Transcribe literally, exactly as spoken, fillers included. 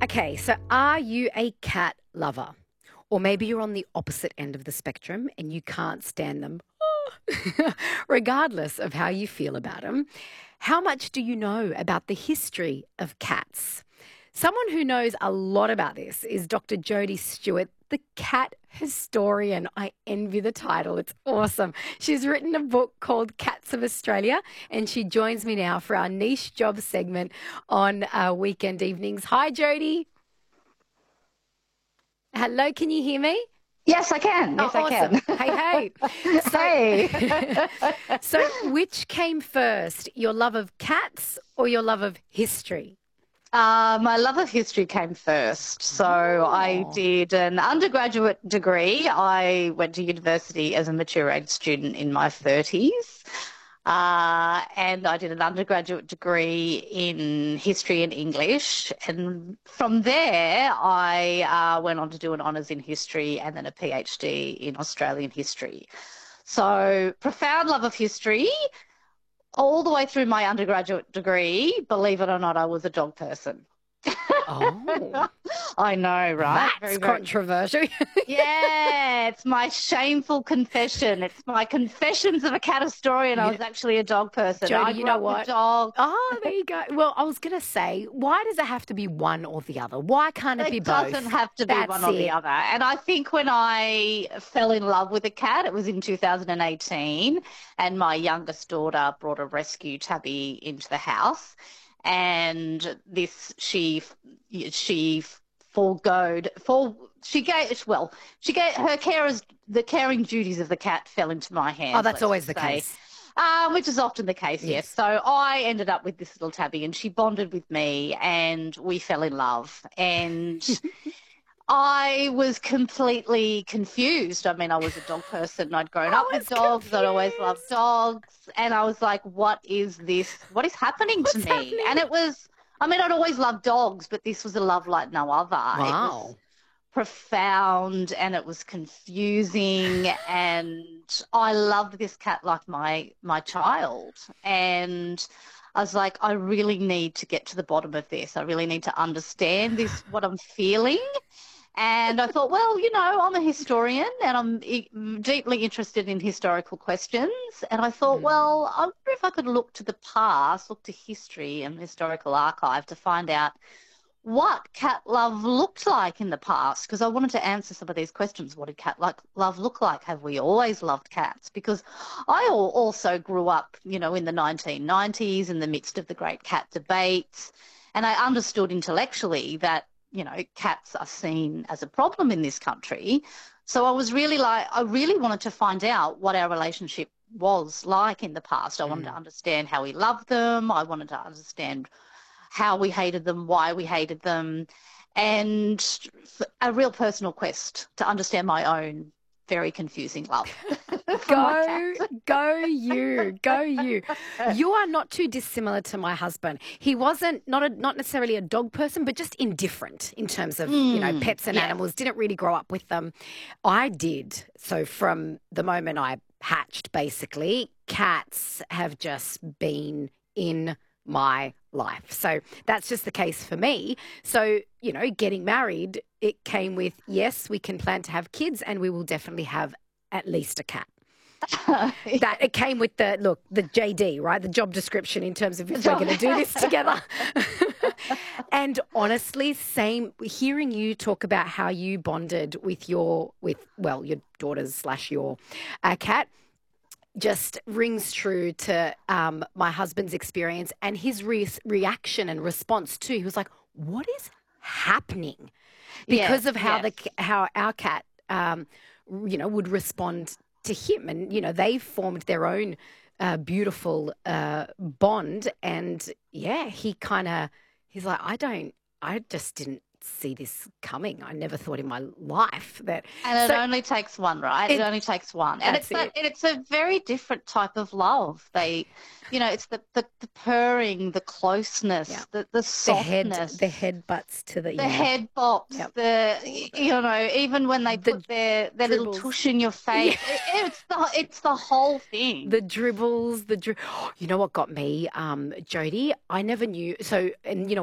Okay, so are you a cat lover? Or maybe you're on the opposite end of the spectrum and you can't stand them. Regardless of how you feel about them, how much do you know about the history of cats? Someone who knows a lot about this is Doctor Jodie Stewart, the cat historian. I envy the title. It's awesome. She's written a book called Cats of Australia, and she joins me now for our niche job segment on uh, weekend evenings. Hi, Jodie. Hello, can you hear me? Yes, I can. Yes, Oh, I awesome. can. Hey, hey. So, Hey. so which came first, your love of cats or your love of history? Uh, my love of history came first. So I Oh, did an undergraduate degree. I went to university as a mature age student in my thirties. Uh, and I did an undergraduate degree in history and English. And from there, I uh, went on to do an honours in history and then a PhD in Australian history. So profound love of history. All the way through my undergraduate degree, believe it or not, I was a dog person. oh, I know, right? that's Very, very. controversial. Yeah, it's my shameful confession. It's my confessions of a cat historian. I You know, was actually a dog person. Jodie, I you grew know up with what? dogs. Oh, there you go. Well, I was going to say, why does it have to be one or the other? Why can't it be It doesn't both? have to be one That's or the it. other. And I think when I fell in love with a cat, it was in two thousand eighteen, and my youngest daughter brought a rescue tabby into the house. And this, she, she foregoed, for, she gave, well, she gave her carers, the caring duties of the cat fell into my Oh, hands, that's let's always just the say. case. Um, which is often the case, yes. Yes. So I ended up with this little tabby and she bonded with me and we fell in love. And I was completely confused. I mean, I was a dog person. I'd grown I up with was dogs. I'd always loved confused. dogs. And I was like, what is this? What is happening to What's me? happening? And it was, I mean, I'd always loved dogs, but this was a love like no other. It was Wow. profound and it was confusing, and I loved this cat like my my child. And I was like, I really need to get to the bottom of this. I really need to understand this, what I'm feeling. And I thought, well, you know, I'm a historian and I'm e- deeply interested in historical questions. And I thought, Mm. well, I wonder if I could look to the past, look to history and the historical archive to find out what cat love looked like in the past, because I wanted to answer some of these questions. What did cat like love look like? Have we always loved cats? Because I also grew up, you know, in the nineteen nineties in the midst of the great cat debates, and I understood intellectually that, you know, cats are seen as a problem in this country. So I was really like, I really wanted to find out what our relationship was like in the past. I wanted to Mm. understand how we loved them. I wanted to understand how we hated them, why we hated them, and a real personal quest to understand my own very confusing love for my cat. Go, go you, go you. You are not too dissimilar to my husband. He wasn't not a, not necessarily a dog person, but just indifferent in terms of, you know, Mm, pets and yeah. animals. Didn't really grow up with them. I did. So from the moment I hatched, basically, cats have just been in my life. So that's just the case for me. So, you know, getting married, it came with, yes, we can plan to have kids and we will definitely have at least a cat. That it came with the look, the J D, right? The job description in terms of if we're going to do this together. And honestly, same hearing you talk about how you bonded with your with well, your daughters slash your uh, cat just rings true to um, my husband's experience and his re- reaction and response too. He was like, "What is happening?" Yes, Because of how yes. the how our cat, um, you know, would respond to him, and you know, they formed their own uh, beautiful uh, bond. And yeah, he kind of he's like, "I don't, I just didn't see this coming. I never thought in my life that." And it So only takes one, right? It it only takes one. And it's that's that it. it's a very different type of love. They, you know, it's the the, the purring, the Yeah. closeness, the the The head, softness, the head butts to the the ear. head bops, Yep. the All the you know, even when they the put their their little dribbles. tush in your Yeah. face, it, it's the it's the whole The thing. dribbles, the dri- you know what got me, um, Jody? I never knew. So, and you know.